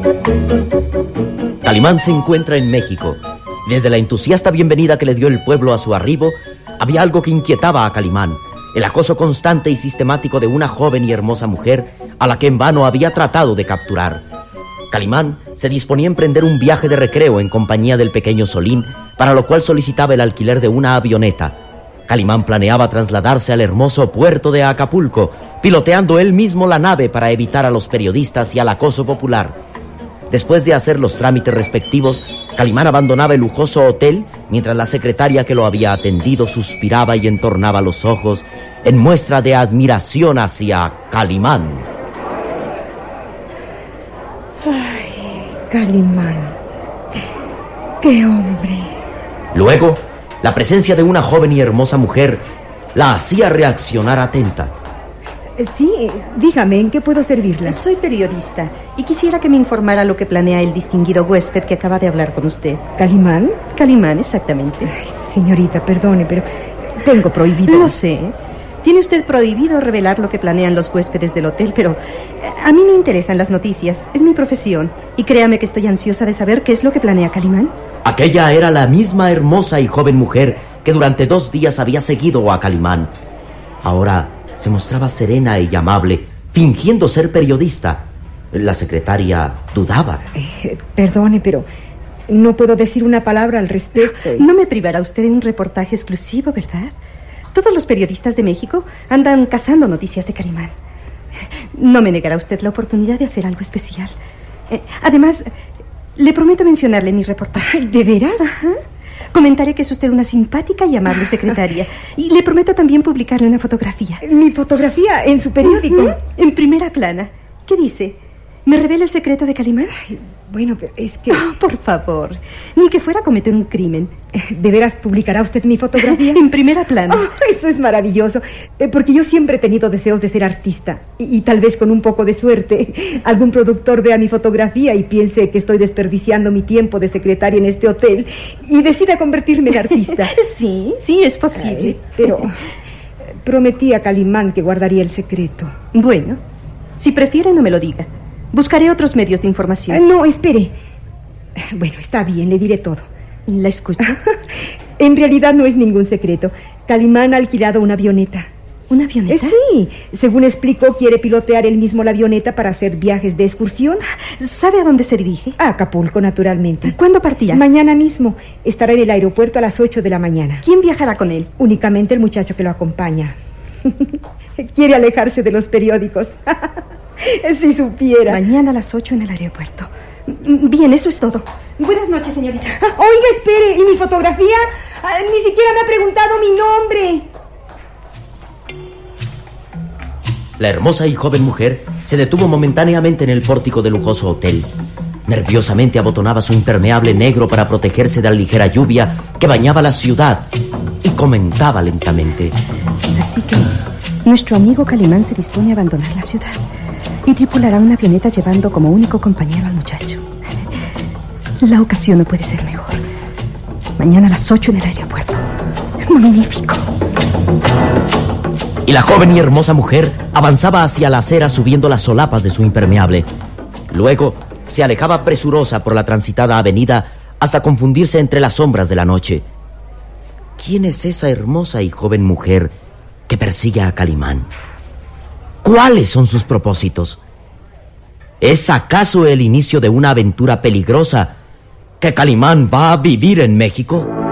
Calimán se encuentra en México. Desde la entusiasta bienvenida que le dio el pueblo a su arribo, había algo que inquietaba a Calimán: el acoso constante y sistemático de una joven y hermosa mujer a la que en vano había tratado de capturar. Calimán se disponía a emprender un viaje de recreo en compañía del pequeño Solín, para lo cual solicitaba el alquiler de una avioneta. Calimán planeaba trasladarse al hermoso puerto de Acapulco, piloteando él mismo la nave para evitar a los periodistas y al acoso popular. Después de hacer los trámites respectivos, Calimán abandonaba el lujoso hotel, mientras la secretaria que lo había atendido suspiraba y entornaba los ojos en muestra de admiración hacia Calimán. Ay, Calimán. ¡Qué hombre! Luego, la presencia de una joven y hermosa mujer la hacía reaccionar atenta. Sí, dígame, ¿en qué puedo servirla? Soy periodista y quisiera que me informara lo que planea el distinguido huésped que acaba de hablar con usted. ¿Calimán? Calimán, exactamente. Ay, señorita, perdone, pero tengo prohibido. Lo sé. Tiene usted prohibido revelar lo que planean los huéspedes del hotel, pero a mí me interesan las noticias. Es mi profesión. Y créame que estoy ansiosa de saber qué es lo que planea Calimán. Aquella era la misma hermosa y joven mujer que durante 2 días había seguido a Calimán. Ahora se mostraba serena y amable, fingiendo ser periodista. La secretaria dudaba. Perdone, pero no puedo decir una palabra al respecto. No me privará usted de un reportaje exclusivo, ¿verdad? Todos los periodistas de México andan cazando noticias de Calimán. No me negará usted la oportunidad de hacer algo especial. Además, le prometo mencionarle en mi reportaje. ¿De veras? Ajá. Comentaré que es usted una simpática y amable secretaria. Y le prometo también publicarle una fotografía. ¿Mi fotografía en su periódico? En primera plana. ¿Qué dice? ¿Me revela el secreto de Calimán? Ay, bueno, pero es que... Por favor, ni que fuera a cometer un crimen. ¿De veras publicará usted mi fotografía? En primera plana. Eso es maravilloso, porque yo siempre he tenido deseos de ser artista. Y tal vez con un poco de suerte, algún productor vea mi fotografía y piense que estoy desperdiciando mi tiempo de secretaria en este hotel y decida convertirme en artista. Sí, es posible. Pero prometí a Calimán que guardaría el secreto. Bueno, si prefiere, no me lo diga. Buscaré otros medios de información. No, espere. Bueno, está bien, le diré todo. ¿La escucho? En realidad no es ningún secreto. Calimán ha alquilado una avioneta. ¿Una avioneta? Sí, según explicó, quiere pilotear él mismo la avioneta para hacer viajes de excursión. ¿Sabe a dónde se dirige? A Acapulco, naturalmente. ¿Cuándo partirá? Mañana mismo. Estará en el aeropuerto a las 8 de la mañana. ¿Quién viajará con él? Únicamente el muchacho que lo acompaña. Quiere alejarse de los periódicos. Si supiera. Mañana a las 8 en el aeropuerto. Bien, eso es todo. Buenas noches, señorita. Oiga, espere. ¿Y mi fotografía? Ni siquiera me ha preguntado mi nombre. La hermosa y joven mujer se detuvo momentáneamente en el pórtico del lujoso hotel. Nerviosamente abotonaba su impermeable negro para protegerse de la ligera lluvia que bañaba la ciudad y comentaba lentamente: así que nuestro amigo Calimán se dispone a abandonar la ciudad y tripulará una avioneta llevando como único compañero al muchacho. La ocasión no puede ser mejor. Mañana a las 8 en el aeropuerto. ¡Magnífico! Y la joven y hermosa mujer avanzaba hacia la acera subiendo las solapas de su impermeable. Luego se alejaba presurosa por la transitada avenida hasta confundirse entre las sombras de la noche. ¿Quién es esa hermosa y joven mujer que persigue a Calimán? ¿Cuáles son sus propósitos? ¿Es acaso el inicio de una aventura peligrosa que Calimán va a vivir en México?